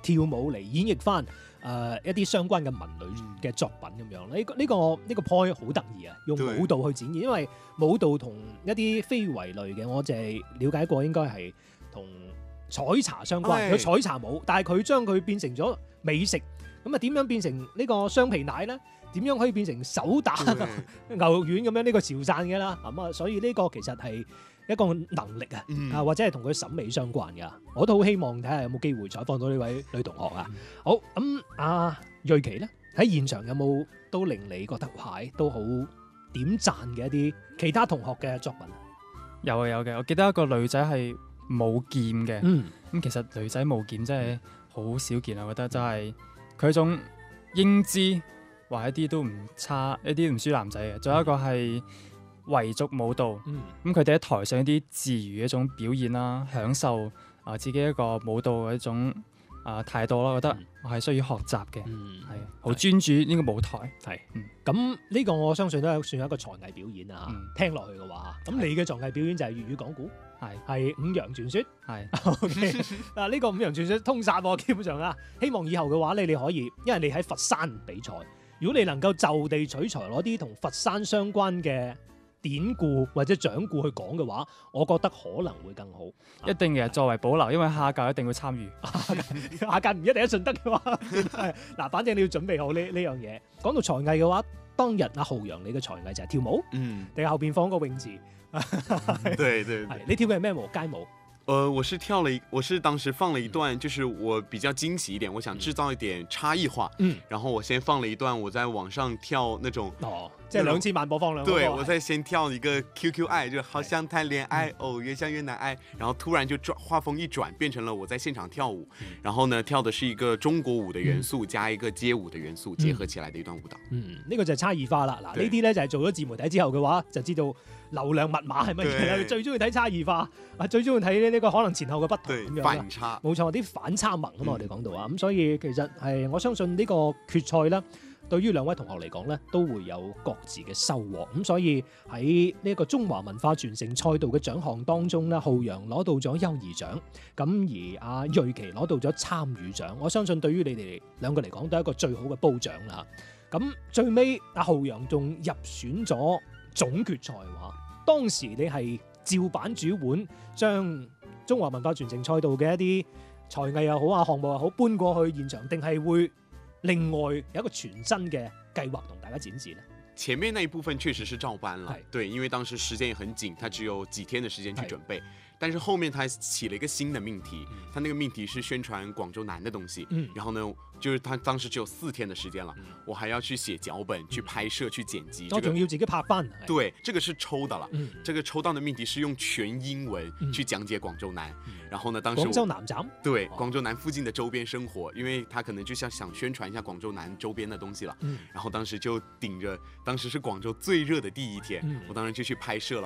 跳舞嚟演繹翻一啲相關嘅文類嘅作品咁樣。呢個 point 好得意啊，用舞蹈去展現，因為舞蹈同一啲非遺類嘅，我淨係了解過應該係同採茶相關，佢採茶舞，但係佢將佢變成咗美食，咁啊點樣變成呢個雙皮奶咧？點樣可以變成手打牛肉丸咁樣？呢個潮汕嘅啦，咁啊，所以呢個其實係一個能力啊，或者係同佢審美相關㗎。我都好希望睇下有冇機會採訪到呢位女同學啊。好，咁阿瑞琪咧喺現場有冇都令你覺得哇都好點讚嘅一啲其他同學嘅作品？ 有嘅，我記得一個女仔係舞劍嘅，咁其實女仔舞劍真係好少見啊，我覺得真係佢一種英姿。話一啲都唔差，一啲唔輸男仔嘅。仲有一個係維族舞蹈，咁佢哋喺台上一啲自如一種表現啦，享受自己一個舞蹈嘅一種態度啦，我覺得我係需要學習嘅，係好專注呢個舞台。係， 咁呢個我相信都係算係一個才藝表演啊。聽落去嘅話，咁你嘅才藝表演就係粵語講古，係五羊傳說，係 OK 嗱，呢個五羊傳說通殺喎，基本上啊，希望以後嘅話你可以，因為你喺佛山比賽。如果你能夠就地取材攞啲同佛山相關嘅典故或者掌故去講嘅話，我覺得可能會更好。 一定嘅，作為保留，因為下屆一定會參與。 下屆唔一定一順德嘅話，嗱，反正你要準備好呢樣嘢。講到才藝嘅話，當日阿浩洋你嘅才藝就係跳舞，定係後邊放個泳池？ 對， 你跳嘅係咩舞？街舞？ 我是當時放了一段，就是我比較驚喜一點，我想製造一點差異化。然後我先放了一段我在網上跳那種， 即係2000萬播放量。 對，我再先跳一個 QQ 愛，就好像談戀愛，越想越難愛。然後突然就畫風一轉，變成了我在現場跳舞。然後呢，跳的是一個中國舞的元素加一個街舞的元素結合起來的一段舞蹈。 呢個就係差異化啦。嗱，呢啲咧就係做咗自媒體之後嘅話，就知道流量密碼係乜嘢啦。最中意睇差異化，最中意睇呢個可能前後嘅不同咁樣。 反差， 冇錯，啲反差萌啊嘛，我哋講到啊，咁所以其實係我相信呢個決賽咧，對於兩位同學嚟講咧，都會有各自嘅收穫。咁所以喺呢個中華文化傳承賽道嘅獎項當中咧，浩洋攞到咗優異獎，咁而阿瑞琪攞到咗參與獎。我相信對於你哋兩個嚟講，都係一個最好嘅褒獎啦。咁最尾阿浩洋仲入選咗總決賽話，當時你係照版煮碗，將中華文化傳承賽道嘅一啲才藝又好啊，項目又好搬過去現場，定係會另外有一個全新嘅計劃同大家展示呢？ 前面那一部分確實是照搬了，對，因為當時時間也很緊，它只有幾天的時間去準備。但是後面他起了一個新的命題，他那個命題是宣傳廣州南的東西。然後呢，就是他當時只有4天的時間了，我還要去寫腳本、去拍攝、去剪輯。 我仲要自己拍翻。 對，這個是抽的了。這個抽到的命題是用全英文去講解廣州南。然後呢，當時廣州南站。 對，廣州南附近的周邊生活，因為他可能就想宣傳一下廣州南周邊的東西了。然後當時就頂着，當時是廣州最熱的第一天，我當時就去拍攝了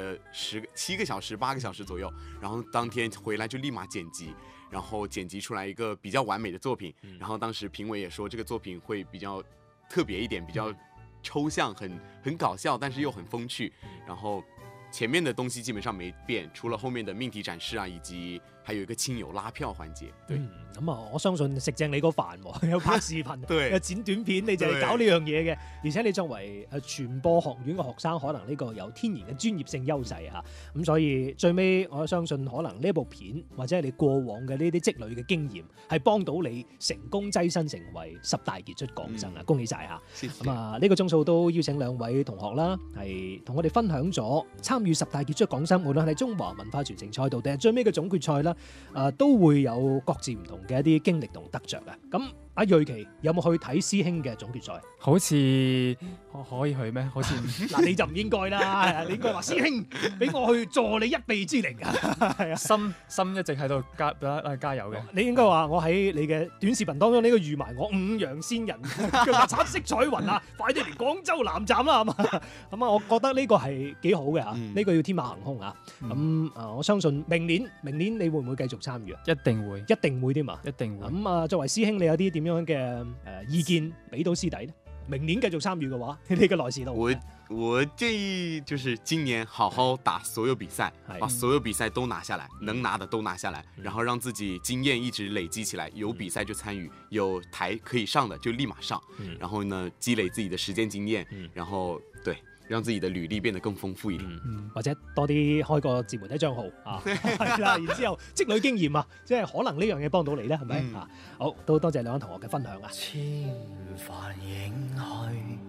7個小時、8個小時左右。然後當天回來就立馬剪輯，然後剪輯出來一個比較完美的作品。然後當時評委也說這個作品會比較特別一點，比較抽象，很搞笑，但是又很風趣。然後前面的東西基本上沒變，除了後面的命題展示啊，以及還有一個親友拉票環節。對， 咁啊，我相信食正你個飯喎，有拍視頻， 對， 有剪短片，你就係搞呢樣嘢嘅。而且你作為傳播學院嘅學生，可能呢個有天然嘅專業性優勢嚇。咁所以最尾我相信可能呢部片或者係你過往嘅呢啲積累嘅經驗，係幫到你成功躋身成為10大傑出港生啊！恭喜晒嚇！咁啊，呢個鐘數都邀請2位同學啦，係同我哋分享咗參與10大傑出港生，無論係中華文化傳承賽道定係最尾嘅總決賽啦。都會有各自唔同嘅一啲經歷同得着嘅。咁阿瑞琪有冇去睇師兄嘅總決賽？ 好似可以去咩？好似嗱，你就唔應該啦，你應該話師兄俾我去助你一臂之力啊！係啊， 心一直喺度加油嘅。 你應該話我喺你嘅短視頻當中呢個預埋我5羊仙人腳踏橙色彩雲啊！快啲嚟廣州南站啦，咁啊，我覺得呢個係幾好嘅嚇，呢個要天馬行空啊！咁我相信明年你會唔會繼續參與啊？ 一定會添啊！一定會。 咁啊，作為師兄，你有啲點樣嘅意見俾到師弟咧？明年繼續參與嘅話，你嘅來時路。 我建议就是今年好好打所有比赛，把所有比赛都拿下来，能拿的都拿下来，然后让自己经验一直累积起来，有比赛就参与，有台可以上的就立馬上，然後呢積累自己的實踐經驗，然後對，讓自己的履歷變得更豐富一點， 或者多啲開個自媒體賬號啊，係啦，然之後積累經驗啊，即係可能呢樣嘢幫到你咧，係咪啊？好，都多謝兩位同學嘅分享啊！ 千帆影去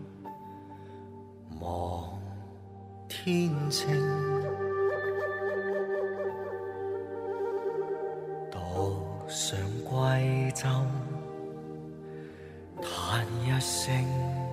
望天清，獨上歸舟，嘆一聲。